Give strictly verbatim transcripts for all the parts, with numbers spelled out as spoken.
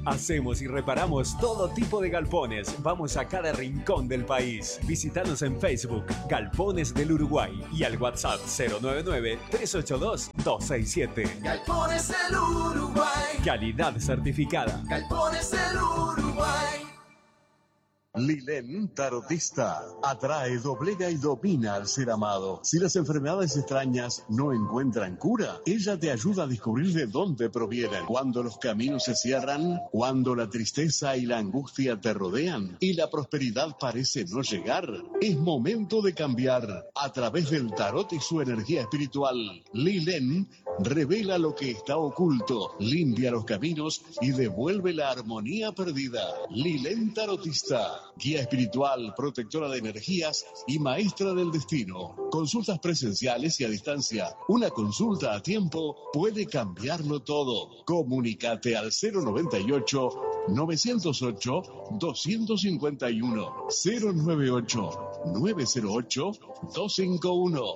Hacemos y reparamos todo tipo de galpones. Vamos a cada rincón del país. Visítanos en Facebook, Galpones del Uruguay, y al WhatsApp cero nueve nueve, tres ocho dos, dos seis siete. Galpones del Uruguay. Calidad certificada. Galpones del Uruguay. Lilén Tarotista atrae, doblega y domina al ser amado. Si las enfermedades extrañas no encuentran cura, ella te ayuda a descubrir de dónde provienen. Cuando los caminos se cierran, cuando la tristeza y la angustia te rodean y la prosperidad parece no llegar, es momento de cambiar. A través del tarot y su energía espiritual, Lilén revela lo que está oculto, limpia los caminos y devuelve la armonía perdida. Lilén Tarotista, guía espiritual, protectora de energías y maestra del destino. Consultas presenciales y a distancia. Una consulta a tiempo puede cambiarlo todo. Comunícate al cero noventa y ocho, novecientos ocho, doscientos cincuenta y uno, cero noventa y ocho, novecientos ocho, doscientos cincuenta y uno.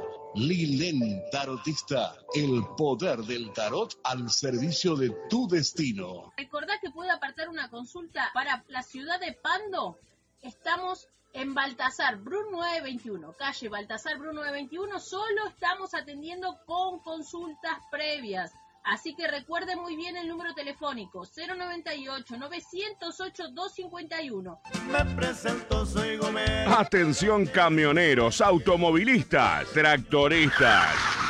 Lilén Tarotista, el poder del tarot al servicio de tu destino. Recordá que puede apartar una consulta para la ciudad de Pando. Estamos en Baltasar Bru nueve veintiuno, calle Baltasar Bru nueve veintiuno. Solo estamos atendiendo con consultas previas. Así que recuerde muy bien el número telefónico cero noventa y ocho, novecientos ocho, doscientos cincuenta y uno. Me presento, soy Gómez. Atención camioneros, automovilistas, tractoristas.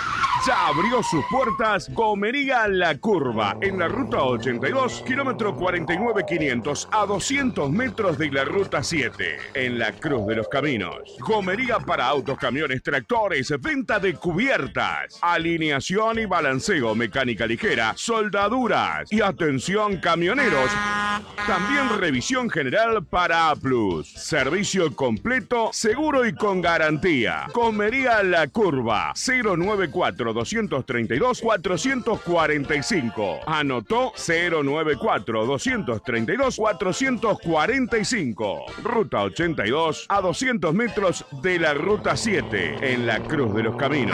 Ya abrió sus puertas Gomería La Curva, en la ruta ochenta y dos, kilómetro cuarenta y nueve quinientos, a doscientos metros de la ruta siete, en la Cruz de los Caminos. Gomería para autos, camiones, tractores, venta de cubiertas, alineación y balanceo, mecánica ligera, soldaduras y atención camioneros. También revisión general para A plus. Servicio completo, seguro y con garantía. Gomería La Curva, cero noventa y cuatro, doscientos treinta y dos, cuatrocientos cuarenta y cinco. Anotó cero noventa y cuatro, doscientos treinta y dos, cuatrocientos cuarenta y cinco. Ruta ochenta y dos, a doscientos metros de la ruta siete, en la Cruz de los Caminos.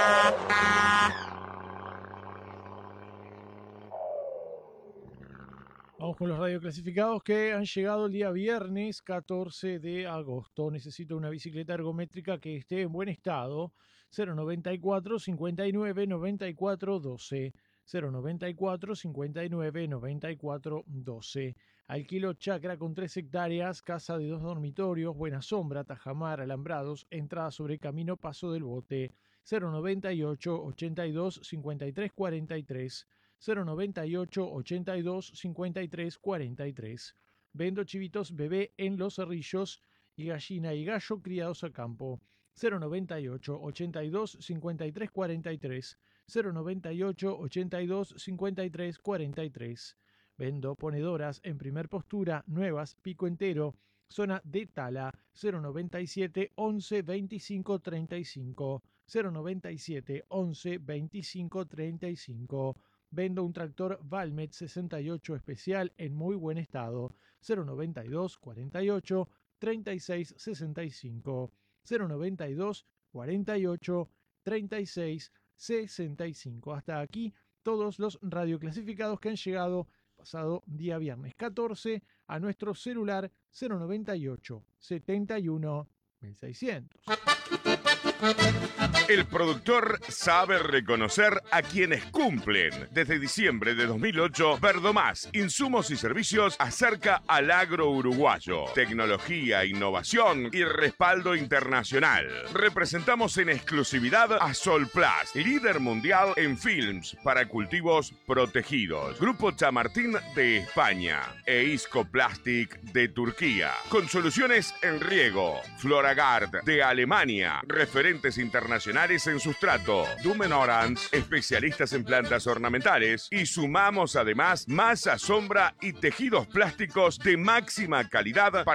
Vamos con los radioclasificados que han llegado el día viernes catorce de agosto. Necesito una bicicleta ergométrica que esté en buen estado. cero noventa y cuatro, cincuenta y nueve, noventa y cuatro, doce. cero noventa y cuatro, cincuenta y nueve, noventa y cuatro, doce. Alquilo chacra con tres hectáreas, casa de dos dormitorios, buena sombra, tajamar, alambrados, entrada sobre camino, paso del bote. cero noventa y ocho, ochenta y dos, cincuenta y tres, cuarenta y tres. cero noventa y ocho, ochenta y dos, cincuenta y tres, cuarenta y tres. Vendo chivitos bebé en Los Cerrillos y gallina y gallo criados a campo. cero noventa y ocho, ochenta y dos, cincuenta y tres, cuarenta y tres. cero noventa y ocho, ochenta y dos, cincuenta y tres, cuarenta y tres. Vendo ponedoras en primer postura, nuevas, pico entero, zona de Tala. Cero noventa y siete, once, veinticinco, treinta y cinco. cero noventa y siete, once, veinticinco, treinta y cinco. Vendo un tractor Valmet sesenta y ocho especial en muy buen estado. cero noventa y dos, cuarenta y ocho, treinta y seis, sesenta y cinco. cero noventa y dos, cuarenta y ocho, treinta y seis, sesenta y cinco. Hasta aquí todos los radioclasificados que han llegado pasado día viernes catorce a nuestro celular cero noventa y ocho, setenta y uno, mil seiscientos. El productor sabe reconocer a quienes cumplen. Desde diciembre de dos mil ocho, Verdomás, insumos y servicios acerca al agro uruguayo. Tecnología, innovación y respaldo internacional. Representamos en exclusividad a Solplast, líder mundial en films para cultivos protegidos. Grupo Chamartín de España e Isco Plastic de Turquía. Con soluciones en riego. Floragard de Alemania. Referentes internacionales en sustrato. Dumen Orange, especialistas en plantas ornamentales. Y sumamos además masa, sombra y tejidos plásticos de máxima calidad para